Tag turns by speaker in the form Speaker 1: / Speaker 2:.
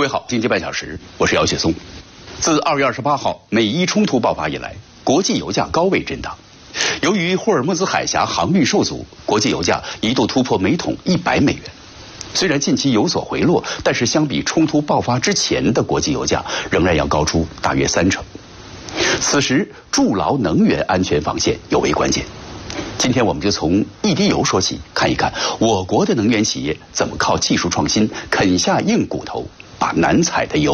Speaker 1: 位好，经济半小时，我是姚雪松。自2月28号美伊冲突爆发以来，国际油价高位震荡。由于霍尔木兹海峡航运受阻，国际油价一度突破每桶100美元。虽然近期有所回落，但是相比冲突爆发之前的国际油价，仍然要高出大约30%。此时筑牢能源安全防线尤为关键。今天我们就从一滴油说起，看一看我国的能源企业怎么靠技术创新啃下硬骨头，把难采的油